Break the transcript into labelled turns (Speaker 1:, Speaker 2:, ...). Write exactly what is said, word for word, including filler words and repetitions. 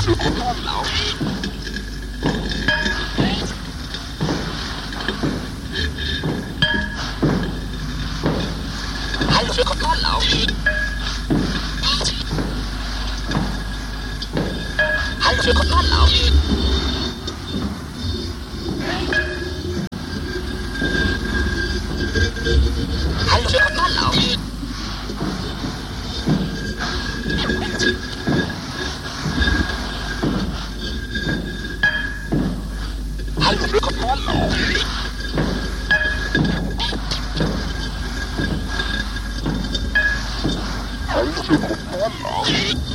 Speaker 1: Hallo für Kontrollauf. Hallo für Kontrollauf. Hallo für Kontrollauf. Hallo für Kontrollauf. Hallo für Kontrollauf.